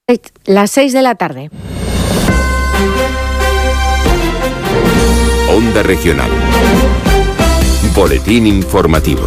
Las 6 de la tarde. Onda Regional. Boletín informativo.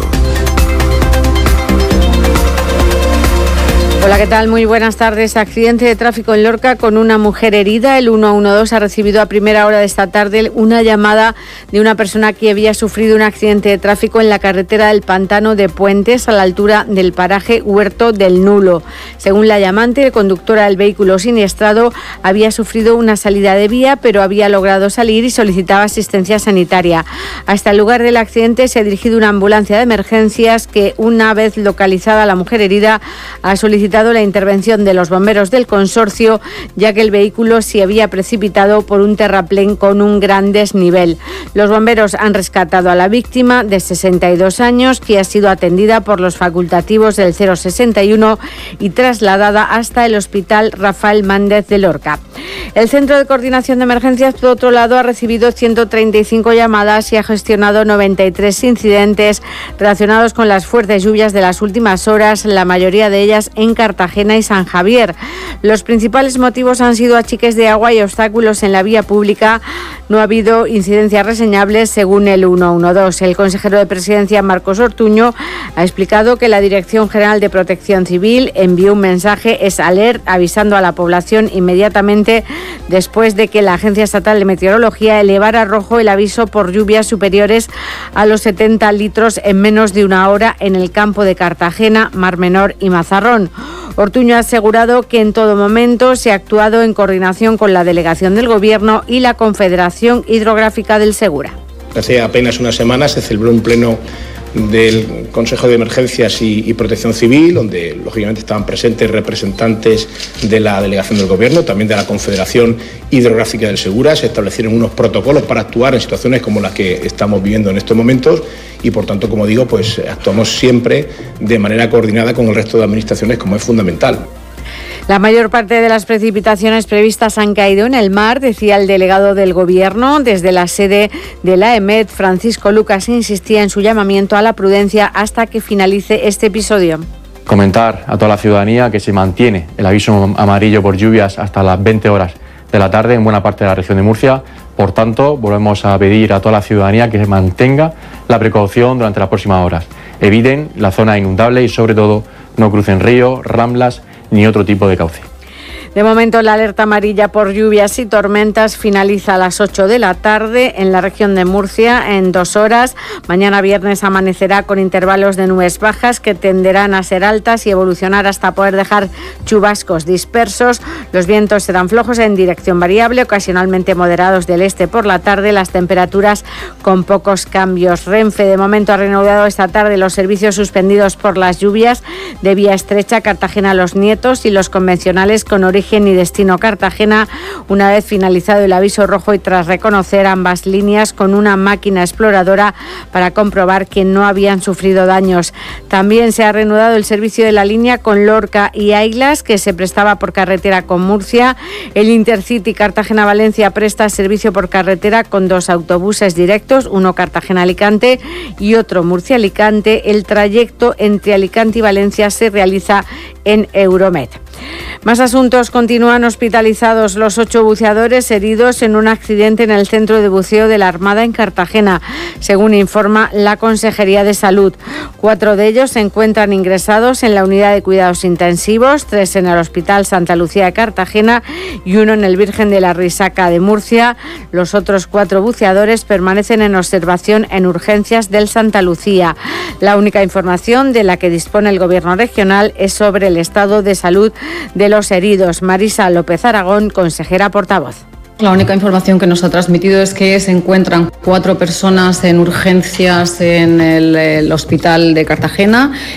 Hola, ¿qué tal? Muy buenas tardes. Accidente de tráfico en Lorca con una mujer herida. El 112 ha recibido a primera hora de esta tarde una llamada de una persona que había sufrido un accidente de tráfico en la carretera del Pantano de Puentes, a la altura del paraje Huerto del Nulo. Según la llamante, el conductor del vehículo siniestrado había sufrido una salida de vía, pero había logrado salir y solicitaba asistencia sanitaria. Hasta el lugar del accidente se ha dirigido una ambulancia de emergencias que, una vez localizada la mujer herida, ha solicitado la intervención de los bomberos del consorcio, ya que el vehículo se había precipitado por un terraplén con un gran desnivel. Los bomberos han rescatado a la víctima, de 62 años, que ha sido atendida por los facultativos del 061 y trasladada hasta el Hospital Rafael Mández de Lorca. El Centro de Coordinación de Emergencias, por otro lado, ha recibido 135 llamadas y ha gestionado 93 incidentes relacionados con las fuertes lluvias de las últimas horas, la mayoría de ellas en Cartagena y San Javier. Los principales motivos han sido achiques de agua y obstáculos en la vía pública. No ha habido incidencias reseñables, según el 112. El consejero de Presidencia, Marcos Ortuño, ha explicado que la Dirección General de Protección Civil envió un mensaje alert avisando a la población inmediatamente después de que la Agencia Estatal de Meteorología elevara a rojo el aviso por lluvias superiores a los 70 litros en menos de una hora en el campo de Cartagena, Mar Menor y Mazarrón. Ortuño ha asegurado que en todo momento se ha actuado en coordinación con la Delegación del Gobierno y la Confederación Hidrográfica del Segura. Hace apenas una semana se celebró un pleno del Consejo de Emergencias y Protección Civil, donde lógicamente estaban presentes representantes de la Delegación del Gobierno, también de la Confederación Hidrográfica del Segura. Se establecieron unos protocolos para actuar en situaciones como las que estamos viviendo en estos momentos y, por tanto, como digo, pues actuamos siempre de manera coordinada con el resto de administraciones, como es fundamental. La mayor parte de las precipitaciones previstas han caído en el mar, decía el delegado del Gobierno. Desde la sede de la EMET, Francisco Lucas insistía en su llamamiento a la prudencia hasta que finalice este episodio. Comentar a toda la ciudadanía que se mantiene el aviso amarillo por lluvias hasta las 20 horas de la tarde en buena parte de la región de Murcia. Por tanto, volvemos a pedir a toda la ciudadanía que se mantenga la precaución durante las próximas horas. Eviten la zona inundable y, sobre todo, no crucen ríos, ramblas ni otro tipo de cauce. De momento, la alerta amarilla por lluvias y tormentas finaliza a las 8 de la tarde en la región de Murcia en 2 horas. Mañana viernes amanecerá con intervalos de nubes bajas que tenderán a ser altas y evolucionar hasta poder dejar chubascos dispersos. Los vientos serán flojos en dirección variable, ocasionalmente moderados del este por la tarde. Las temperaturas con pocos cambios. Renfe, de momento, ha reanudado esta tarde los servicios suspendidos por las lluvias de vía estrecha Cartagena-Los Nietos y los convencionales con origen y destino Cartagena, una vez finalizado el aviso rojo y tras reconocer ambas líneas con una máquina exploradora para comprobar que no habían sufrido daños. También se ha reanudado el servicio de la línea con Lorca y Aiglas, que se prestaba por carretera con Murcia. El Intercity Cartagena-Valencia presta servicio por carretera con 2 autobuses directos, uno Cartagena-Alicante y otro Murcia-Alicante. El trayecto entre Alicante y Valencia se realiza en Euromed. Más asuntos. Continúan hospitalizados los 8 buceadores heridos en un accidente en el centro de buceo de la Armada en Cartagena, según informa la Consejería de Salud. 4 de ellos se encuentran ingresados en la unidad de cuidados intensivos, 3 en el Hospital Santa Lucía de Cartagena y 1 en el Virgen de la Risaca de Murcia. Los otros 4 buceadores permanecen en observación en urgencias del Santa Lucía. La única información de la que dispone el Gobierno regional es sobre el estado de salud de los heridos. Marisa López Aragón, consejera portavoz. La única información que nos ha transmitido es que se encuentran 4 personas en urgencias en el hospital de Cartagena